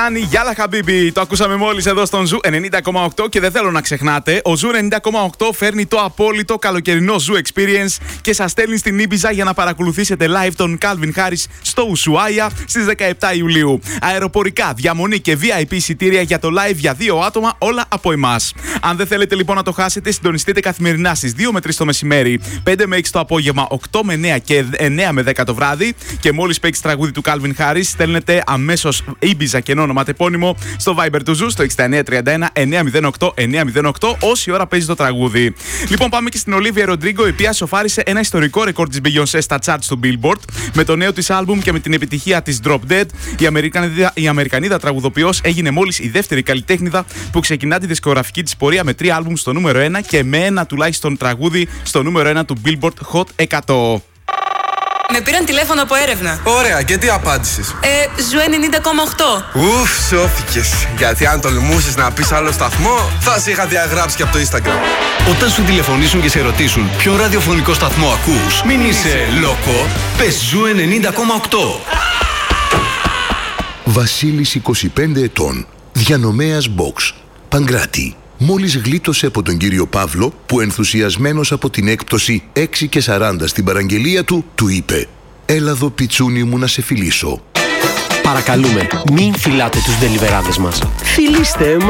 Γιάλα Χαμπίμπι, το ακούσαμε μόλις εδώ στον Ζου 90,8 και δεν θέλω να ξεχνάτε, ο Ζου 90,8 φέρνει το απόλυτο καλοκαιρινό Ζου Experience και σας στέλνει στην Ήμπιζα για να παρακολουθήσετε live τον Calvin Harris στο Ουσουάια στις 17 Ιουλίου. Αεροπορικά, διαμονή και VIP εισιτήρια για το live για 2 άτομα, όλα από εμάς. Αν δεν θέλετε λοιπόν να το χάσετε, συντονιστείτε καθημερινά στις 2 με 3 το μεσημέρι, 5 με 6 το απόγευμα, 8 με 9 και 9 με 10 το βράδυ. Και μόλις παίξει τραγούδι του Calvin Harris, στέλνετε αμέσως Ήμπιζα και ονοματεπώνυμο στο Viber του Ζου στο 6931-908-908 όση ώρα παίζει το τραγούδι. Λοιπόν, πάμε και στην Olivia Rodrigo, η οποία σοφάρισε ένα ιστορικό ρεκόρ της Beyoncé στα charts του Billboard με το νέο της άλμπουμ και με την επιτυχία της Drop Dead. Η Αμερικανίδα τραγουδοποιός έγινε μόλις η δεύτερη καλλιτέχνηδα που ξεκινά τη δισκογραφική της πορεία με 3 άλμπουμ στο νούμερο 1 και με ένα τουλάχιστον τραγούδι στο νούμερο 1 του Billboard Hot 100. Με πήραν τηλέφωνο από έρευνα. Ωραία, και τι απάντησες? Ζου 90,8. Ουφ, σώθηκες. Γιατί αν τολμούσες να πεις άλλο σταθμό, θα σε είχα διαγράψει και από το Instagram. Όταν σου τηλεφωνήσουν και σε ρωτήσουν ποιο ραδιοφωνικό σταθμό ακούς, μην είσαι λόκο, πες Ζου 90,8. Βασίλης, 25 ετών, διανομέας box, Παγκράτη. Μόλις γλίτωσε από τον κύριο Παύλο που ενθουσιασμένος από την έκπτωση 6,40 στην παραγγελία του, του είπε «Έλα εδώ πιτσούνι μου να σε φιλήσω». Παρακαλούμε, μην φιλάτε τους ντελιβεράδες μας. Φιλήστε εμάς.